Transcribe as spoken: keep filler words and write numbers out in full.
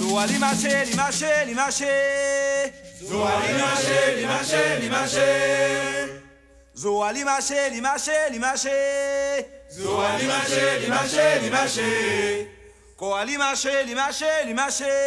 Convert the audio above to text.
Zoa limache, limache, limache. Zoa limache, limache, limache. Zoa limache, limache, limache. Zoa limache, limache, limache. Koa limache, limache, limache.